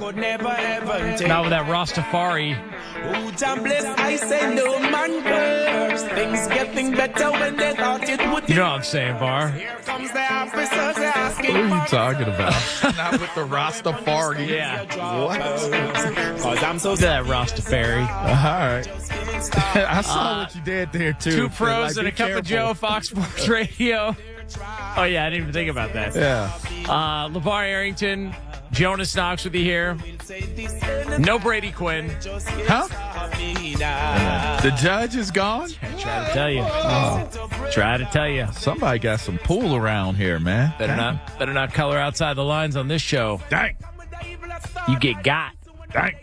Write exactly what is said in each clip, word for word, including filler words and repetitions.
could never ever take. Not with that Rastafari. Oh, John bless, I say no man curse. Things getting better when they thought it would. You know what I'm saying, Var? Here comes the officers asking. What are you talking about? Not with the Rastafari. Yeah. What? Cause I'm so That Rastafari. All right. I saw Uh, what you did there, too. Two pros Like, and a be cup of careful. Joe, Fox Sports Radio. Oh, yeah, I didn't even think about that. Yeah. Uh, LeVar Arrington, Jonas Knox with you here. No Brady Quinn. Huh? The judge is gone? Try to tell you. Oh. Try to tell you. Somebody got some pool around here, man. Better not, better not color outside the lines on this show. Dang. You get got. Dang.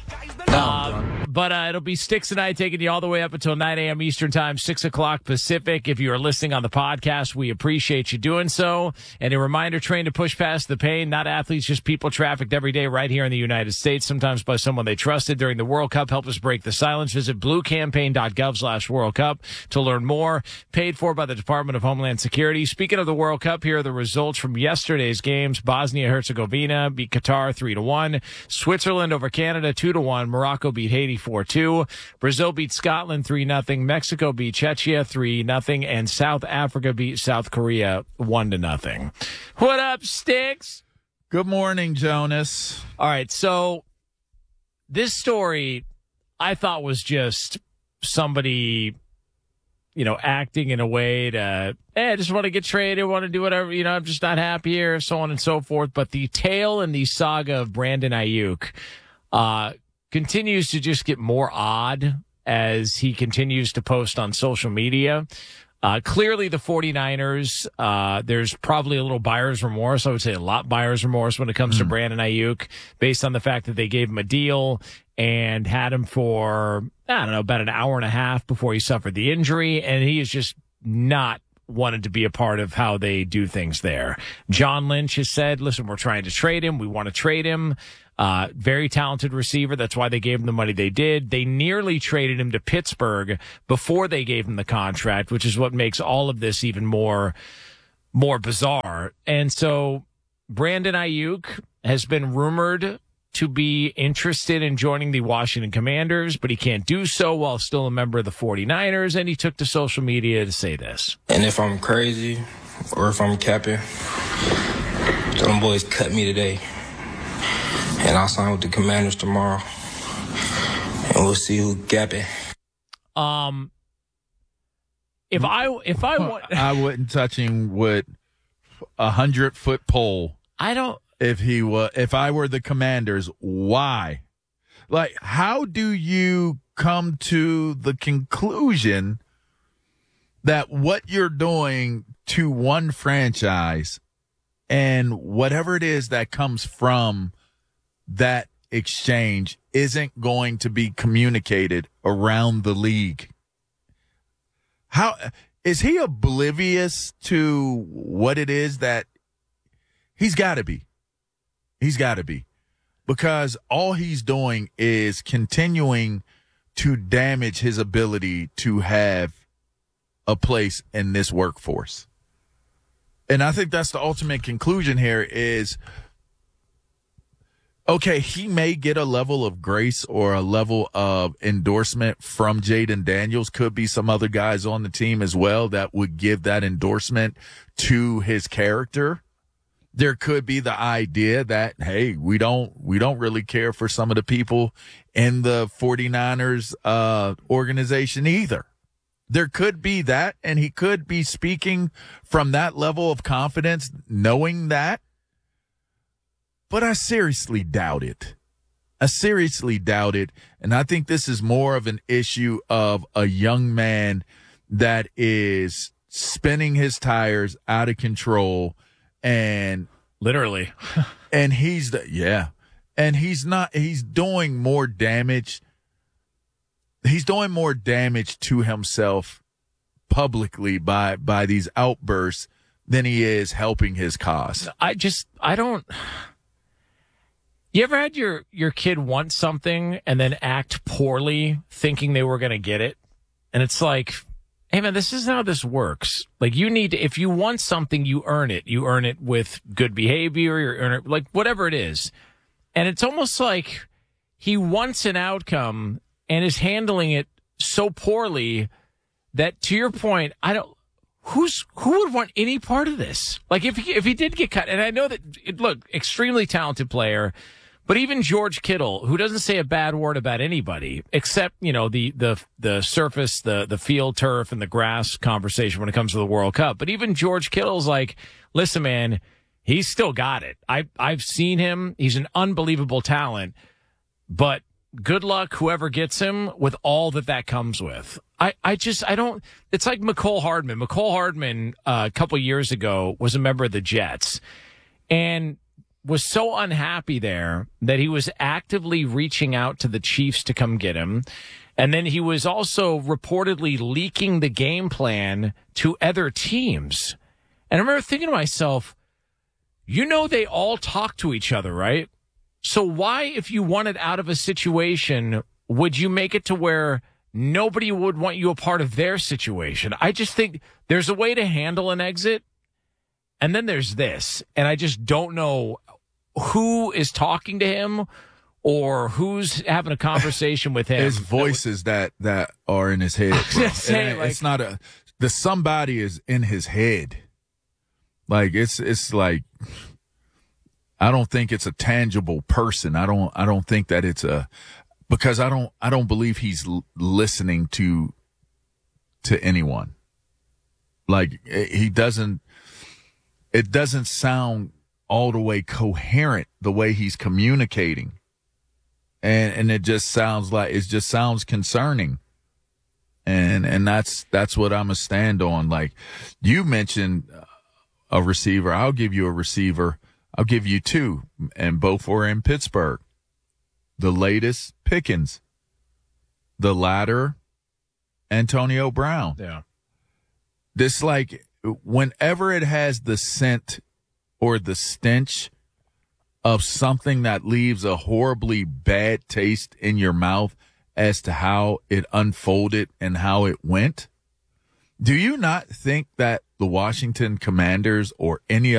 Uh, but uh, it'll be Sticks and I taking you all the way up until nine a.m. Eastern Time, six o'clock Pacific. If you are listening on the podcast, we appreciate you doing so. And a reminder, train to push past the pain, not athletes, just people trafficked every day right here in the United States, sometimes by someone they trusted during the World Cup. Help us break the silence. Visit bluecampaign.gov slash World Cup to learn more. Paid for by the Department of Homeland Security. Speaking of the World Cup, here are the results from yesterday's games. Bosnia-Herzegovina beat Qatar three to one. Switzerland over Canada two to one. Morocco beat Haiti four two. Brazil beat Scotland three nothing. Mexico beat Czechia three nothing. And South Africa beat South Korea one to nothing. What up, Sticks? Good morning, Jonas. All right, so this story I thought was just somebody, you know, acting in a way to, hey, I just want to get traded, want to do whatever, you know, I'm just not happy here, so on and so forth. But the tale and the saga of Brandon Ayuk uh, continues to just get more odd as he continues to post on social media. Uh, clearly, the 49ers, uh, there's probably a little buyer's remorse. I would say a lot buyer's remorse when it comes mm. to Brandon Ayuk, based on the fact that they gave him a deal and had him for, I don't know, about an hour and a half before he suffered the injury. And he is just not wanted to be a part of how they do things there. John Lynch has said, listen, we're trying to trade him. We want to trade him. Uh, very talented receiver. That's why they gave him the money they did. They nearly traded him to Pittsburgh before they gave him the contract, which is what makes all of this even more, more bizarre. And so Brandon Ayuk has been rumored to be interested in joining the Washington Commanders, but he can't do so while still a member of the 49ers. And he took to social media to say this. And if I'm crazy or if I'm capping, them boys cut me today. And I'll sign with the Commanders tomorrow. And we'll see who gapping. Um, if I if I want, I wouldn't touch him with a hundred foot pole. I don't. If he was, if I were the Commanders, why? Like, how do you come to the conclusion that what you're doing to one franchise and whatever it is that comes from that exchange isn't going to be communicated around the league? How is he oblivious to what it is that he's got to be? He's got to be, because all he's doing is continuing to damage his ability to have a place in this workforce. And I think that's the ultimate conclusion here is, okay, he may get a level of grace or a level of endorsement from Jaden Daniels. Could be some other guys on the team as well that would give that endorsement to his character. There could be the idea that, hey, we don't we don't really care for some of the people in the 49ers uh, organization either. There could be that, and he could be speaking from that level of confidence, knowing that. But I seriously doubt it. I seriously doubt it. And I think this is more of an issue of a young man that is spinning his tires out of control. And literally, and he's the, yeah, and he's not, he's doing more damage. He's doing more damage to himself publicly by, by these outbursts than he is helping his cause. I just, I don't, you ever had your, your kid want something and then act poorly thinking they were going to get it? And it's like, hey, man, this is how this works. Like, you need to, if you want something, you earn it. You earn it with good behavior, you earn it, like, whatever it is. And it's almost like he wants an outcome and is handling it so poorly that, to your point, I don't. Who's who would want any part of this? Like, if he, if he did get cut, and I know that, it, look, extremely talented player, but even George Kittle, who doesn't say a bad word about anybody except, you know, the the the surface, the the field turf, and the grass conversation when it comes to the World Cup. But even George Kittle's like, listen, man, he's still got it. I I've seen him. He's an unbelievable talent, but good luck whoever gets him with all that that comes with. I, I just, I don't, it's like McCole Hardman. McCole Hardman, uh, a couple years ago, was a member of the Jets and was so unhappy there that he was actively reaching out to the Chiefs to come get him. And then he was also reportedly leaking the game plan to other teams. And I remember thinking to myself, you know, they all talk to each other, right? So why, if you wanted out of a situation, would you make it to where nobody would want you a part of their situation? I just think there's a way to handle an exit, and then there's this. And I just don't know who is talking to him or who's having a conversation with him. His voices that, that are in his head. Bro. Say, like, it's not a, the somebody is in his head. Like, it's, it's like, I don't think it's a tangible person. I don't, I don't think that it's a, because I don't, I don't believe he's l- listening to, to anyone. Like, he doesn't, it doesn't sound all the way coherent the way he's communicating. And, and it just sounds like, it just sounds concerning. And, and that's, that's what I'm a stand on. Like, you mentioned a receiver. I'll give you a receiver. I'll give you two, and both were in Pittsburgh. The latest, Pickens. The latter, Antonio Brown. Yeah. This, like, whenever it has the scent or the stench of something that leaves a horribly bad taste in your mouth as to how it unfolded and how it went, do you not think that the Washington Commanders or any